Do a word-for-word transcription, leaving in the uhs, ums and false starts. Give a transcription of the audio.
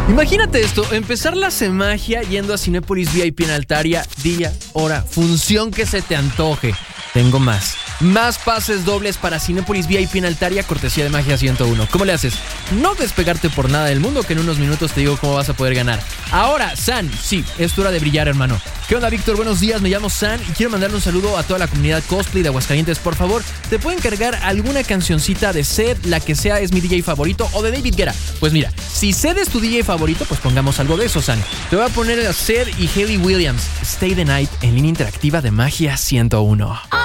Imagínate esto, empezar la semagia yendo a Cinépolis V I P en Altaria, día, hora, función que se te antoje. Tengo más. Más pases dobles para Cinépolis V I P en Altaria, cortesía de Magia ciento uno. ¿Cómo le haces? No despegarte por nada del mundo, que en unos minutos te digo cómo vas a poder ganar. Ahora, San, sí, es tu hora de brillar, hermano. ¿Qué onda, Víctor? Buenos días, me llamo San y quiero mandarle un saludo a toda la comunidad cosplay de Aguascalientes. Por favor, ¿te pueden cargar alguna cancioncita de Zedd, la que sea es mi D J favorito, o de David Guetta? Pues mira, si Zedd es tu D J favorito, pues pongamos algo de eso, San. Te voy a poner a Zedd y Hayley Williams, Stay the Night, en línea interactiva de Magia ciento uno.